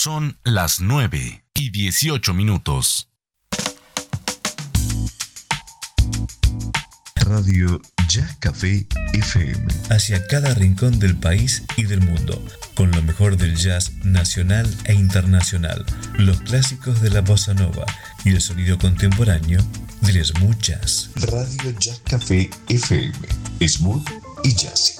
Son las 9:18. Radio Jazz Café FM. Hacia cada rincón del país y del mundo, con lo mejor del jazz nacional e internacional, los clásicos de la bossa nova y el sonido contemporáneo del smooth jazz. Radio Jazz Café FM. Smooth y jazz.